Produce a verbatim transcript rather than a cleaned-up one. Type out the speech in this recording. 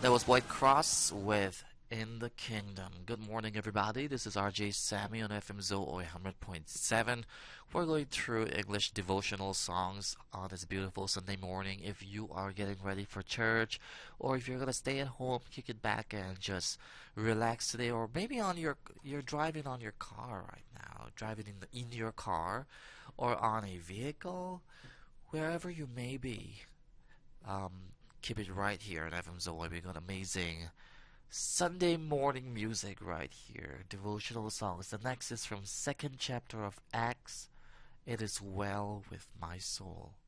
That was White Cross with In the Kingdom. Good morning, everybody. This is R J Sammy on F M Zoo one hundred point seven. We're going through English devotional songs on this beautiful Sunday morning. If you are getting ready for church, or if you're gonna stay at home, kick it back and just relax today, or maybe on your you're driving on your car right now, driving in the, in your car, or on a vehicle, wherever you may be. Um, keep it right here at F M Zoe. We got amazing Sunday morning music right here. Devotional songs. The next is from second chapter of Acts. It is well with my soul.